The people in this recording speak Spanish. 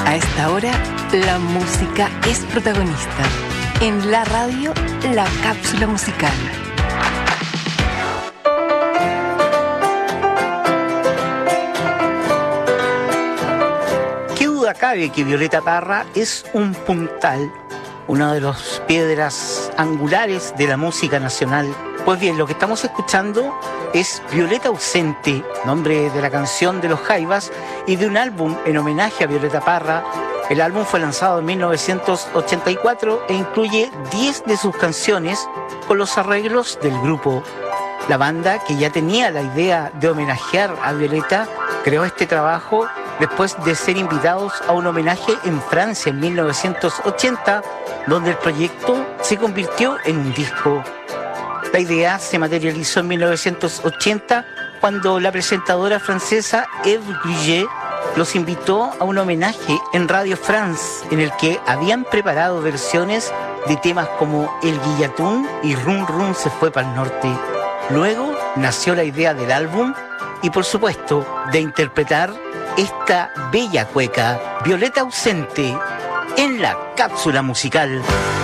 A esta hora, la música es protagonista. En la radio, la cápsula musical. ¿Qué duda cabe que Violeta Parra es un puntal, una de las piedras angulares de la música nacional? Pues bien, lo que estamos escuchando es Violeta Ausente, nombre de la canción de Los Jaivas y de un álbum en homenaje a Violeta Parra. El álbum fue lanzado en 1984 e incluye 10 de sus canciones con los arreglos del grupo. La banda, que ya tenía la idea de homenajear a Violeta, creó este trabajo después de ser invitados a un homenaje en Francia en 1980, donde el proyecto se convirtió en un disco. La idea se materializó en 1980 cuando la presentadora francesa Eve Gruyé los invitó a un homenaje en Radio France, en el que habían preparado versiones de temas como El Guillatún y Rum Rum se fue para el norte. Luego nació la idea del álbum y, por supuesto, de interpretar esta bella cueca, Violeta Ausente, en la cápsula musical.